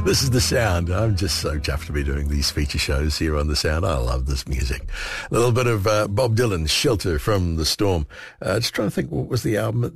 This is The Sound. I'm just so chuffed to be doing these feature shows here on The Sound. I love this music. A little bit of Bob Dylan, Shelter from the Storm. Just trying to think, what was the album